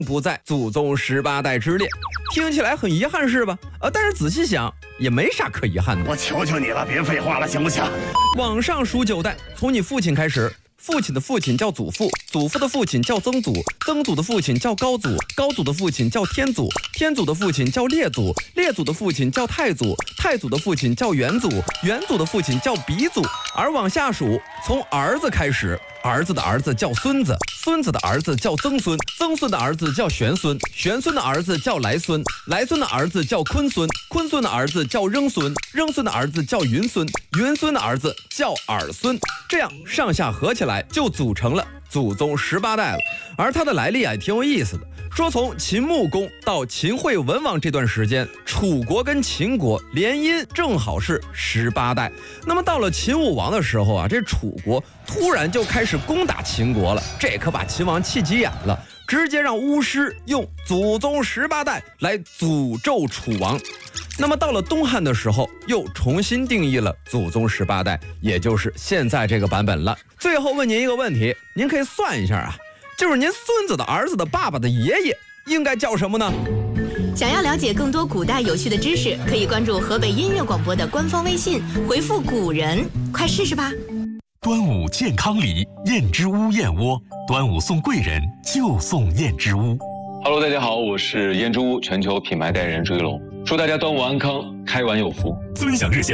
不在祖宗18代之列。听起来很遗憾是吧？但是仔细想也没啥可遗憾的。 我求求你了，别废话了，行不行？ 往上数9代，从你父亲开始。父亲的父亲叫祖父，祖父的父亲叫曾祖，曾祖的父亲叫高祖，高祖的父亲叫天祖，天祖的父亲叫列祖，列祖的父亲叫太祖，太祖的父亲叫元祖，元祖的父亲叫鼻祖。而往下数，从儿子开始，儿子的儿子叫孙子，孙子的儿子叫曾孙，曾孙的儿子叫玄孙，玄孙的儿子叫来孙，来孙的儿子叫坤孙，坤孙的儿子叫扔孙，扔孙的儿子叫云孙，云孙的儿子叫耳孙。这样上下合起来就组成了祖宗18代了。而它的来历也挺有意思的，说从秦穆公到秦惠文王这段时间，楚国跟秦国联姻正好是18代。那么到了秦武王的时候啊，这楚国突然就开始攻打秦国了，这可把秦王气急眼了，直接让巫师用祖宗18代来诅咒楚王。那么到了东汉的时候，又重新定义了祖宗18代，也就是现在这个版本了。最后问您一个问题，您可以算一下啊，就是您孙子的儿子的爸爸的爷爷应该叫什么呢？ 想要了解更多古代有趣的知识，可以关注河北音乐广播的官方微信，回复古人，快试试吧。 端午健康礼，燕之屋燕窝，端午送贵人就送燕之屋。 Hello， 大家好，我是燕之屋全球品牌代言人朱一龙，祝大家端午安康，开完有福。 尊享热线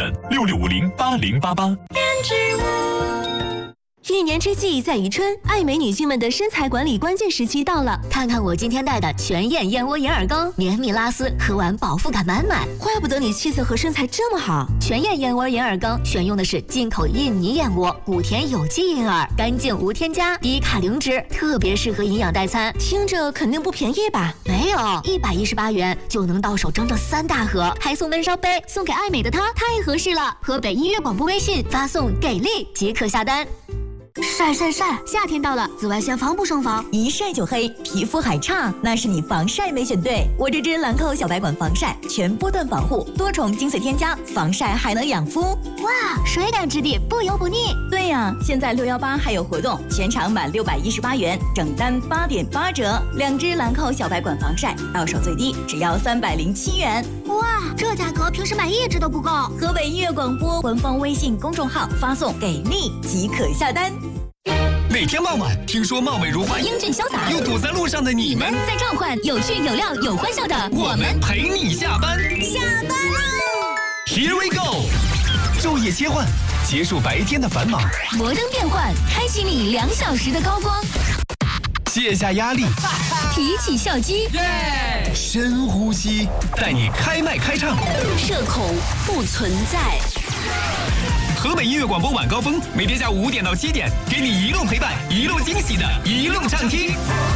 66508088。 燕之屋。一年之计在于春，爱美女性们的身材管理关键时期到了。 看看我今天带的全燕燕窝银耳羹，绵密拉丝，喝完饱腹感满满。 怪不得你气色和身材这么好。 全燕燕窝银耳羹选用的是进口印尼燕窝，谷田有机银耳，干净无添加，低卡零脂，特别适合营养代餐。 听着肯定不便宜吧？ 没有，118元就能到手整整3大盒，还送温烧杯，送给爱美的她太合适了。河北音乐广播微信发送给力即可下单。 晒， 夏天到了，紫外线防不胜防， 一晒就黑，皮肤还差，那是你防晒没选对。我这支兰蔻小白管防晒，全波段防护，多重精粹添加，防晒还能养肤。 哇，水感质地，不油不腻。 对呀，现在618还有活动，全场满618元，整单8.8折。2支兰蔻小白管防晒，到手最低只要307元。 哇，这价格平时买1支都不够。 河北音乐广播官方微信公众号发送给力即可下单。 每天傍晚，听说貌美如花、 英俊潇洒又堵在路上的你们， 在召唤有趣有料有欢笑的我们陪你下班。 下班喽 ！Here we go！ 昼夜切换，结束白天的繁忙， 摩登变换，开启你2小时的高光， 卸下压力， 提起笑肌， 深呼吸，带你开麦开唱， 社恐不存在。 河北音乐广播晚高峰，每天下午5点到7点，给你一路陪伴，一路惊喜的一路畅听。